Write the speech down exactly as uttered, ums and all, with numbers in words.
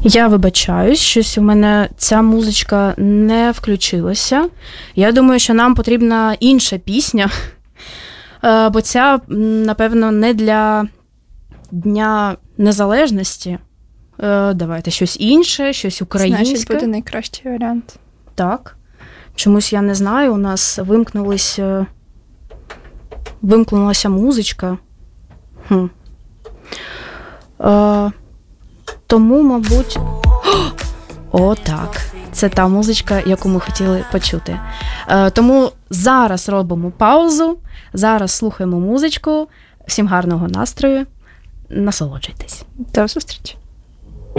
Я вибачаюсь, щось у мене ця музичка не включилася. Я думаю, що нам потрібна інша пісня, бо ця, напевно, не для Дня Незалежності. Давайте щось інше, щось українське. Значить, буде найкращий варіант. Так. Чомусь я не знаю, у нас вимкнулись, вимкнулася музичка. Хм. Е, тому, мабуть... О, так. Це та музичка, яку ми хотіли почути. Е, тому зараз робимо паузу, зараз слухаємо музичку. Всім гарного настрою. Насолоджуйтесь. До зустрічі.